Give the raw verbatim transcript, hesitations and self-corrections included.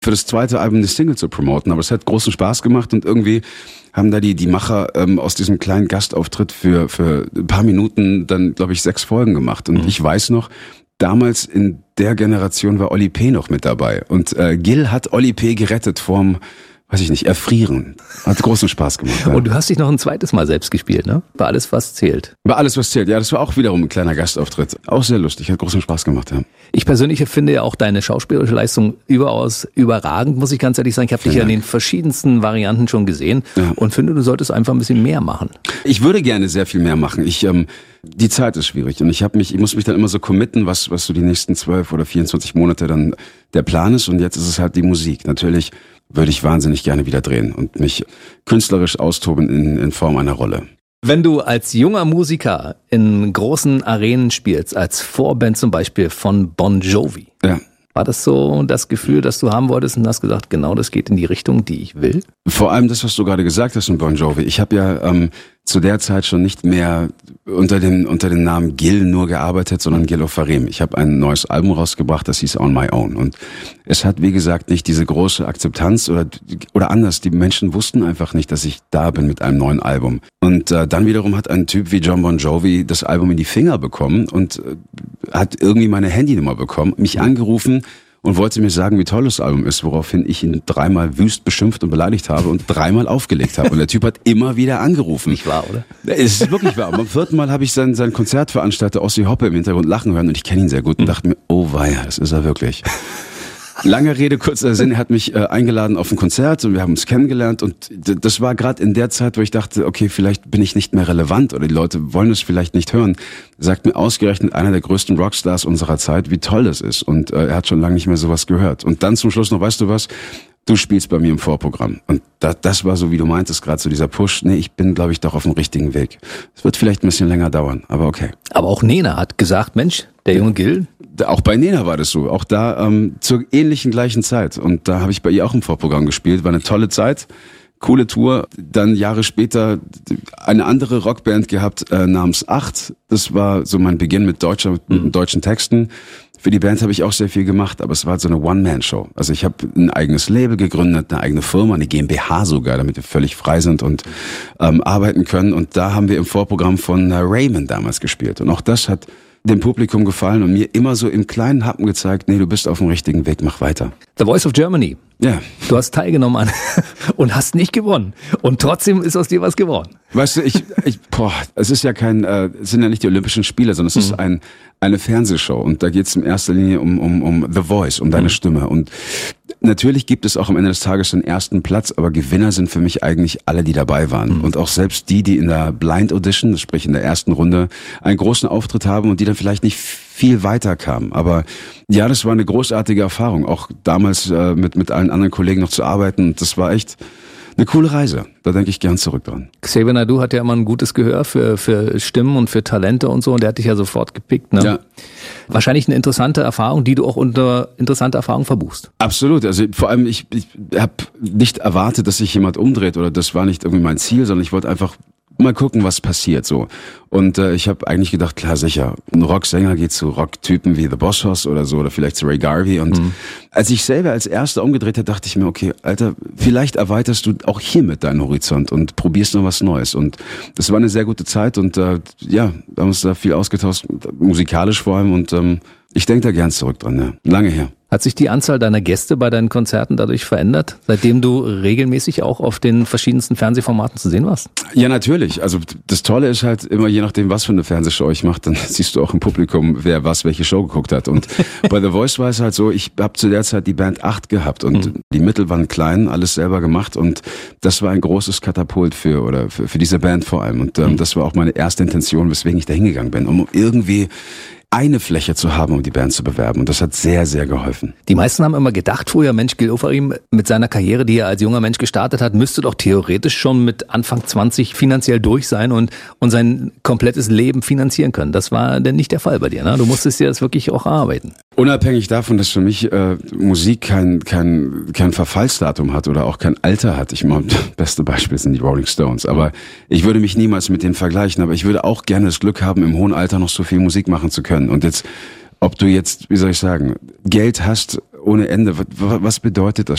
für das zweite Album eine Single zu promoten. Aber es hat großen Spaß gemacht und irgendwie haben da die die Macher ähm, aus diesem kleinen Gastauftritt für für ein paar Minuten dann, glaube ich, sechs Folgen gemacht. Und mhm. ich weiß noch, damals in der Generation war Oli P. noch mit dabei. Und äh, Gil hat Oli P. gerettet vorm, weiß ich nicht, Erfrieren. Hat großen Spaß gemacht. Ja. Und du hast dich noch ein zweites Mal selbst gespielt, ne? Bei Alles, was zählt. Bei Alles, was zählt. Ja, das war auch wiederum ein kleiner Gastauftritt. Auch sehr lustig, hat großen Spaß gemacht, ja. Ich persönlich finde ja auch deine schauspielerische Leistung überaus überragend, muss ich ganz ehrlich sagen. Ich habe dich ja in den verschiedensten Varianten schon gesehen ja. und finde, du solltest einfach ein bisschen mehr machen. Ich würde gerne sehr viel mehr machen. Ich, ähm, die Zeit ist schwierig und ich habe mich, ich muss mich dann immer so committen, was, was so die nächsten zwölf oder vierundzwanzig Monate dann der Plan ist. Und jetzt ist es halt die Musik. Natürlich würde ich wahnsinnig gerne wieder drehen und mich künstlerisch austoben in, in Form einer Rolle. Wenn du als junger Musiker in großen Arenen spielst, als Vorband zum Beispiel von Bon Jovi, ja. war das so das Gefühl, das du haben wolltest und hast gesagt, genau das geht in die Richtung, die ich will? Vor allem das, was du gerade gesagt hast in Bon Jovi. Ich habe ja ähm, zu der Zeit schon nicht mehr unter dem unter dem Namen Gil nur gearbeitet, sondern Gil Ofarim. Ich habe ein neues Album rausgebracht, das hieß On My Own. Und es hat, wie gesagt, nicht diese große Akzeptanz oder oder anders. Die Menschen wussten einfach nicht, dass ich da bin mit einem neuen Album. Und äh, dann wiederum hat ein Typ wie John Bon Jovi das Album in die Finger bekommen und äh, hat irgendwie meine Handynummer bekommen, mich angerufen und wollte mir sagen, wie toll das Album ist, woraufhin ich ihn dreimal wüst beschimpft und beleidigt habe und dreimal aufgelegt habe. Und der Typ hat immer wieder angerufen. Nicht wahr, oder? Es ist wirklich wahr. Beim vierten Mal habe ich seinen, seinen Konzertveranstalter Ossi Hoppe im Hintergrund lachen hören und ich kenne ihn sehr gut und dachte mir, oh weia, das ist er wirklich. Lange Rede, kurzer Sinn, er hat mich äh, eingeladen auf ein Konzert und wir haben uns kennengelernt und d- das war gerade in der Zeit, wo ich dachte, okay, vielleicht bin ich nicht mehr relevant oder die Leute wollen es vielleicht nicht hören. Er sagt mir ausgerechnet einer der größten Rockstars unserer Zeit, wie toll das ist und äh, er hat schon lange nicht mehr sowas gehört. Und dann zum Schluss noch, weißt du was, du spielst bei mir im Vorprogramm. Und da, das war so, wie du meintest, gerade so dieser Push. Nee, ich bin, glaube ich, doch auf dem richtigen Weg. Es wird vielleicht ein bisschen länger dauern, aber okay. Aber auch Nena hat gesagt, Mensch, der junge Gil. Auch bei Nena war das so, auch da ähm, zur ähnlichen gleichen Zeit. Und da habe ich bei ihr auch im Vorprogramm gespielt, war eine tolle Zeit, coole Tour. Dann Jahre später eine andere Rockband gehabt äh, namens Acht. Das war so mein Beginn mit deutscher, mit, mit deutschen Texten. Für die Band habe ich auch sehr viel gemacht, aber es war so eine One-Man-Show. Also ich habe ein eigenes Label gegründet, eine eigene Firma, eine GmbH sogar, damit wir völlig frei sind und ähm, arbeiten können. Und da haben wir im Vorprogramm von äh, Raymond damals gespielt. Und auch das hat dem Publikum gefallen und mir immer so im kleinen Happen gezeigt, nee, du bist auf dem richtigen Weg, mach weiter. The Voice of Germany. Ja. Du hast teilgenommen an und hast nicht gewonnen. Und trotzdem ist aus dir was geworden. Weißt du, ich, ich boah, es ist ja kein, äh, es sind ja nicht die Olympischen Spiele, sondern es Mhm. ist ein eine Fernsehshow und da geht es in erster Linie um um um The Voice, um deine Mhm. Stimme. Und natürlich gibt es auch am Ende des Tages den ersten Platz, aber Gewinner sind für mich eigentlich alle, die dabei waren. Mhm. Und auch selbst die, die in der Blind Audition, sprich in der ersten Runde, einen großen Auftritt haben und die dann vielleicht nicht viel weiter kamen. Aber ja, das war eine großartige Erfahrung, auch damals äh, mit mit allen anderen Kollegen noch zu arbeiten. Das war echt eine coole Reise. Da denke ich gern zurück dran. Xavier Naidoo hat ja immer ein gutes Gehör für für Stimmen und für Talente und so und der hat dich ja sofort gepickt, ne? Ja. Wahrscheinlich eine interessante Erfahrung, die du auch unter interessante Erfahrung verbuchst. Absolut. Also vor allem, ich, ich habe nicht erwartet, dass sich jemand umdreht oder das war nicht irgendwie mein Ziel, sondern ich wollte einfach mal gucken, was passiert so. Und äh, ich habe eigentlich gedacht, klar sicher, ein Rocksänger geht zu Rocktypen wie The Boss Hoss oder so oder vielleicht zu Ray Garvey. Und mhm. als ich selber als Erster umgedreht habe, dachte ich mir, okay, Alter, vielleicht erweiterst du auch hiermit deinen Horizont und probierst noch was Neues. Und das war eine sehr gute Zeit und äh, ja, wir haben uns da viel ausgetauscht, musikalisch vor allem und ähm, ich denke da gern zurück dran, ja. Lange her. Hat sich die Anzahl deiner Gäste bei deinen Konzerten dadurch verändert, seitdem du regelmäßig auch auf den verschiedensten Fernsehformaten zu sehen warst? Ja, natürlich. Also das Tolle ist halt immer, je nachdem, was für eine Fernsehshow ich mache, dann siehst du auch im Publikum, wer was, welche Show geguckt hat. Und bei The Voice war es halt so, ich habe zu der Zeit die Band Acht gehabt und mhm. die Mittel waren klein, alles selber gemacht und das war ein großes Katapult für oder für, für diese Band vor allem. Und ähm, mhm. das war auch meine erste Intention, weswegen ich da hingegangen bin, um irgendwie eine Fläche zu haben, um die Band zu bewerben. Und das hat sehr, sehr geholfen. Die meisten haben immer gedacht früher, Mensch, Gil Ofarim mit seiner Karriere, die er als junger Mensch gestartet hat, müsste doch theoretisch schon mit Anfang zwanzig finanziell durch sein und, und sein komplettes Leben finanzieren können. Das war denn nicht der Fall bei dir, ne? Du musstest dir das wirklich auch erarbeiten. Unabhängig davon, dass für mich äh, Musik kein, kein, kein Verfallsdatum hat oder auch kein Alter hat. Ich meine, das beste Beispiel sind die Rolling Stones. Aber ich würde mich niemals mit denen vergleichen. Aber ich würde auch gerne das Glück haben, im hohen Alter noch so viel Musik machen zu können. Und jetzt, ob du jetzt, wie soll ich sagen, Geld hast ohne Ende, was bedeutet das?